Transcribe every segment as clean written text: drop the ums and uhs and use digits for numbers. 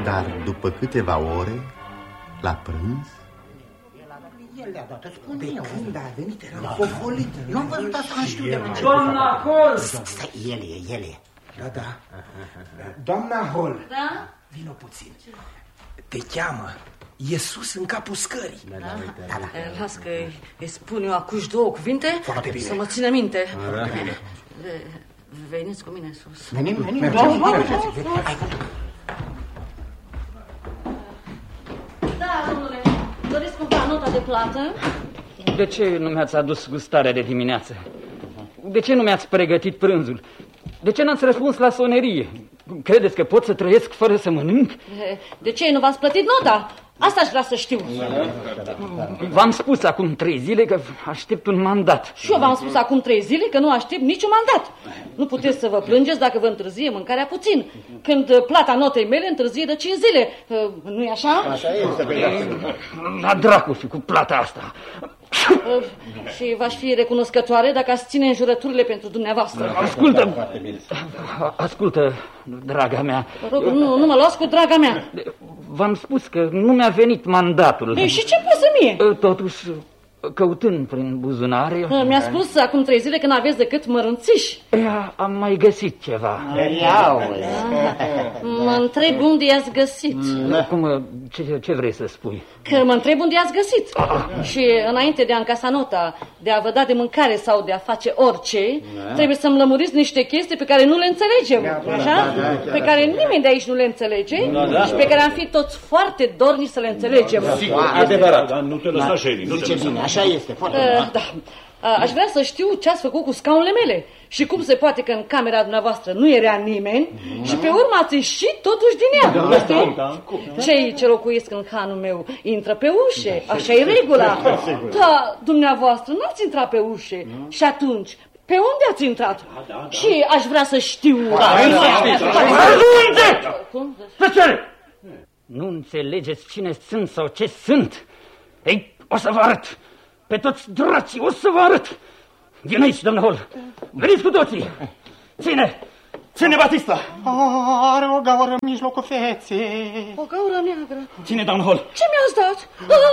Dar după câteva ore, la prânz... El le-a dat, îți spun eu. Când a venit, era fofolit. Nu am văzut asta, nu știu de la început. Doamna Hall! Stai, el e. Da. Doamna Hall. Da? Vino puțin. Te cheamă. E sus în capul scării. Da. Las că îi spun eu acuși două cuvinte. Foarte bine. Să mă țină minte. Veniți cu mine sus. Venim. Da, domnule, doriți cumva nota de plată? De ce nu mi-ați adus gustarea de dimineață? De ce nu mi-ați pregătit prânzul? De ce n-ați răspuns la sonerie? Credeți că pot să trăiesc fără să mănânc? De ce nu v-ați plătit nota? Asta aș vrea să știu. V-am spus acum 3 zile că aștept un mandat. Și eu v-am spus acum 3 zile că nu aștept niciun mandat. Nu puteți să vă plângeți dacă vă întârzie mâncarea puțin, când plata notei mele întârzie de 5 zile. Nu-i așa? Așa este. La dracu și cu plata asta. Și v-aș fi recunoscătoare dacă ați ține înjurăturile pentru dumneavoastră. Ascultă, draga mea. Vă rog, nu mă luați cu draga mea. V-am spus că nu mi-a venit mandatul. Ei, și ce pasă mie? Totuși, căutând prin buzunare... Mi-a spus acum 3 zile că n-aveți decât mărunțiși. Am mai găsit ceva. Mă întreb unde i-ați găsit. Cum, ce vrei să spui? Că mă întreb unde i-ați găsit. Și înainte de a încasa nota, de a vă da de mâncare sau de a face orice, trebuie să-mi lămuriți niște chestii pe care nu le înțelegem. Așa? Pe care nimeni de aici nu le înțelege și pe care am fi toți foarte dornici să le înțelegem. Adevărat. Nu te lăsa, Sherry. Zice bine, așa este. Foarte da. Aș vrea să știu ce ați făcut cu scaunele mele și cum se poate că în camera dumneavoastră nu era nimeni și pe urmă ați ieșit totuși din ea. Cei ce locuiesc în hanul meu intră pe ușe, așa e regula. Da, dumneavoastră n-ați intrat pe ușe și atunci pe unde ați intrat? Și aș vrea să știu. Nu înțelegeți cine sunt sau ce sunt? Ei, o să vă arăt. Pe toți dracii o să vă arăt. Vin aici, doamnă Hall. Veniți cu toții. Ține Batista. Are o gaură în mijlocul feței. O gaură neagră. Ține, doamnă Hall. Ce mi-ați dat?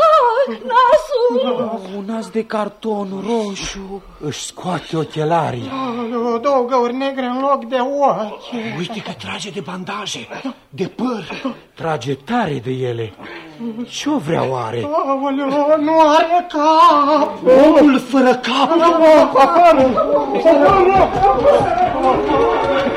Nasul. Un nas de carton roșu. Își scoate ochelarii. Două gauri negre în loc de ochi. Uite că trage de bandaje, de păr. Trage tare de ele. Ce-o vrea oare? Nu are cap. Omul fără cap.